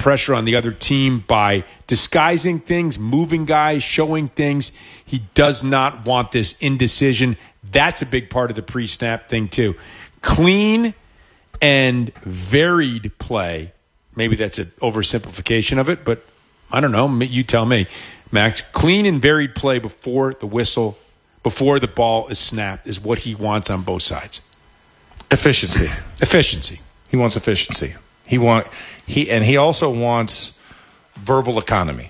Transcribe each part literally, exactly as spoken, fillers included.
pressure on the other team by disguising things, moving guys, showing things. He does not want this indecision. That's a big part of the pre-snap thing too. Clean and varied play. Maybe that's an oversimplification of it, but I don't know. You tell me, Max. Clean and varied play before the whistle, before the ball is snapped, is what he wants on both sides. Efficiency. Efficiency. He wants efficiency. He want he and he also wants verbal economy.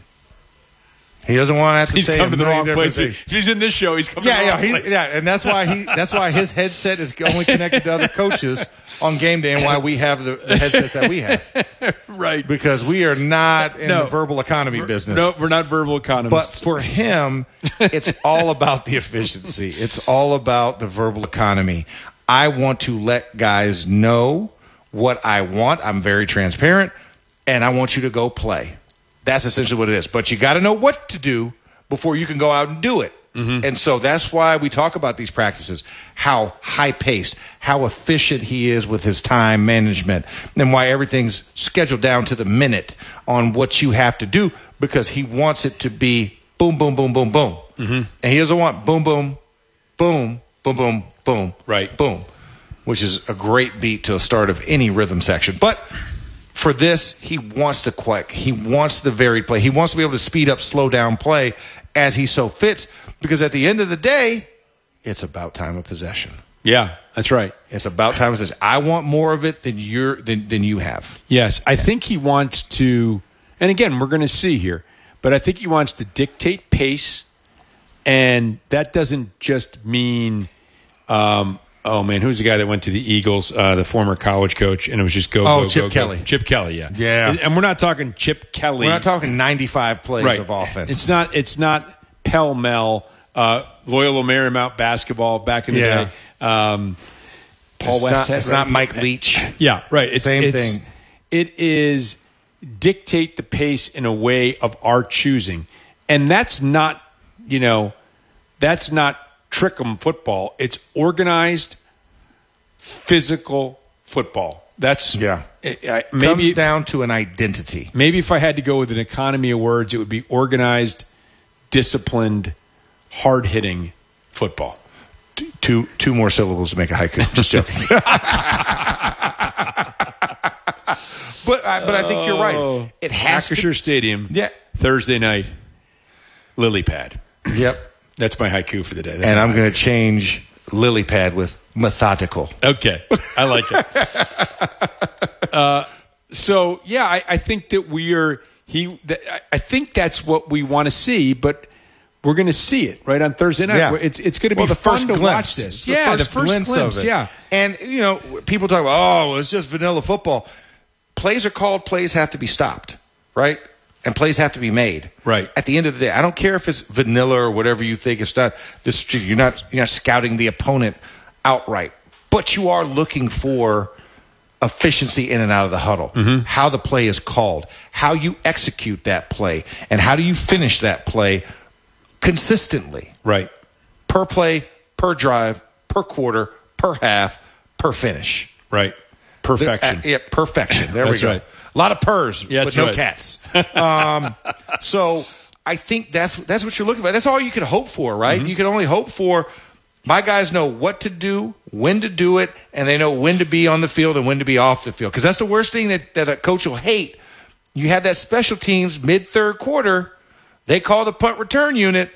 He doesn't want to have to he's say come to the wrong place. Things. If he's in this show, he's coming yeah, to the yeah, wrong he, place. Yeah, and that's why he that's why his headset is only connected to other coaches on game day, and why we have the, the headsets that we have. Right. Because we are not in no. the verbal economy business. No, we're not verbal economists. But for him, it's all about the efficiency. It's all about the verbal economy. I want to let guys know what I want. I'm very transparent, and I want you to go play. That's essentially what it is. But you got to know what to do before you can go out and do it. Mm-hmm. And so that's why we talk about these practices, how high-paced, how efficient he is with his time management, and why everything's scheduled down to the minute on what you have to do, because he wants it to be boom, boom, boom, boom, boom. Mm-hmm. And he doesn't want boom, boom, boom, boom, boom, boom, right, boom, which is a great beat to the start of any rhythm section. But for this, he wants the quick. He wants the varied play. He wants to be able to speed up, slow down play as he so fits, because at the end of the day, it's about time of possession. Yeah, that's right. It's about time of possession. I want more of it than you're than, than you have. Yes, I think he wants to, and again, we're going to see here, but I think he wants to dictate pace, and that doesn't just mean um, oh, man, who's the guy that went to the Eagles, uh, the former college coach, and it was just go, oh, go, Chip go, Kelly. Go. Chip Kelly, yeah. Yeah. And, and we're not talking Chip Kelly. We're not talking ninety-five plays right. of offense. It's not It's not pell-mell, uh, Loyola Marymount basketball back in the yeah. day. Um, Paul it's Westhead. Not, it's right? not Mike Leach. Yeah, right. It's, Same it's, thing. It is dictate the pace in a way of our choosing. And that's not, you know, that's not trick 'em football. It's organized, physical football. That's yeah. It, I, maybe comes down to an identity. Maybe if I had to go with an economy of words, it would be organized, disciplined, hard-hitting football. Two, two, two more syllables to make a haiku. Just joking. but I, but I think you're right. It has Acrisure to. Stadium. Yeah. Thursday night. Lily pad. Yep. That's my haiku for the day. That's and I'm going to change lily pad with methodical. Okay. I like it. uh, so, yeah, I, I think that we are – he. Th- I think that's what we want to see, but we're going to see it, right, on Thursday night. Yeah. It's, it's going to be well, the fun first to glimpse. watch this. The yeah, first the first glimpse, glimpse, of it. yeah. And, you know, people talk about, oh, it's just vanilla football. Plays are called, plays have to be stopped, right? And plays have to be made. Right. At the end of the day, I don't care if it's vanilla or whatever you think it's not. This you're not you're not scouting the opponent outright, but you are looking for efficiency in and out of the huddle. Mm-hmm. How the play is called, how you execute that play, and how do you finish that play consistently. Right. Per play, per drive, per quarter, per half, per finish. Right. Perfection. The, uh, yeah, perfection. There That's we go. Right. A lot of purrs, yeah, but no right. cats. Um, so I think that's that's what you're looking for. That's all you can hope for, right? Mm-hmm. You can only hope for my guys know what to do, when to do it, and they know when to be on the field and when to be off the field. Because that's the worst thing that, that a coach will hate. You have that special teams mid-third quarter, they call the punt return unit,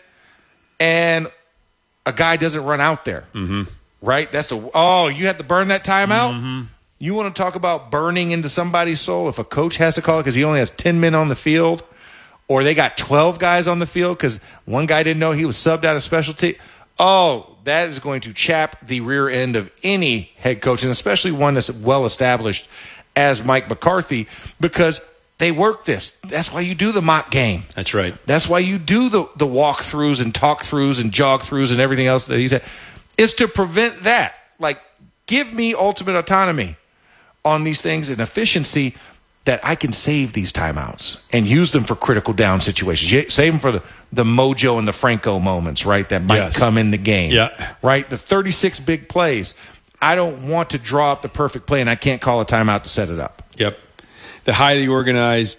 and a guy doesn't run out there, mm-hmm. right? That's the oh, you have to burn that timeout? Mm-hmm. You want to talk about burning into somebody's soul? If a coach has to call it because he only has ten men on the field, or they got twelve guys on the field because one guy didn't know he was subbed out of specialty, oh, that is going to chap the rear end of any head coach, and especially one that's well established as Mike McCarthy, because they work this. That's why you do the mock game. That's right. That's why you do the, the walk-throughs and talk-throughs and jog-throughs and everything else that he said. It's to prevent that. Like, give me ultimate autonomy on these things and efficiency that I can save these timeouts and use them for critical down situations. You save them for the, the Mojo and the Franco moments, right, that might yes. come in the game. Yeah. Right? The thirty-six big plays. I don't want to draw up the perfect play, and I can't call a timeout to set it up. Yep. The highly organized